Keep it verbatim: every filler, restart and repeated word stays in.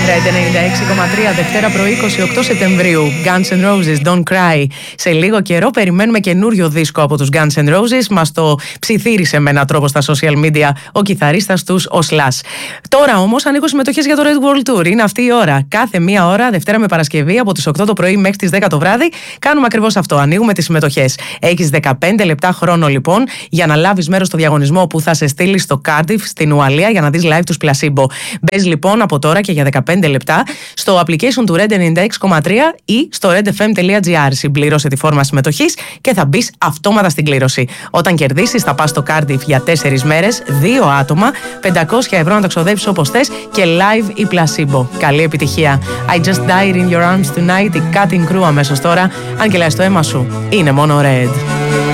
Red ενενήντα έξι κόμμα τρία, Δευτέρα πρωί είκοσι οκτώ Σεπτεμβρίου. Guns N' Roses, Don't Cry. Σε λίγο καιρό περιμένουμε καινούριο δίσκο από τους Guns N' Roses. Μας το ψιθύρισε με έναν τρόπο στα social media ο κιθαρίστας τους, ο Slash. Τώρα όμως ανοίγω συμμετοχές για το Red World Tour. Είναι αυτή η ώρα. Κάθε μία ώρα, Δευτέρα με Παρασκευή, από τις οκτώ το πρωί μέχρι τις δέκα το βράδυ, κάνουμε ακριβώς αυτό. Ανοίγουμε τις συμμετοχές. Έχεις δεκαπέντε λεπτά χρόνο λοιπόν για να λάβεις μέρος στο διαγωνισμό που θα σε στείλει στο Cardiff, στην Ουαλία, για να δεις live τους Placebo. Μπες λοιπόν από τώρα και για δεκαπέντε λεπτά στο application του Red ενενήντα έξι κόμμα τρία ή στο redfm.gr. Συμπλήρωσε τη φόρμα συμμετοχής και θα μπεις αυτόματα στην κλήρωση. Όταν κερδίσεις, θα πας στο Cardiff για τέσσερις μέρες, δύο άτομα, πεντακόσια ευρώ να τα ξοδέψεις όπως θες και live η Placebo. Καλή επιτυχία. I just died in your arms tonight, η Cutting Crew αμέσως τώρα. Αν κυλάει το αίμα σου, είναι μόνο Red.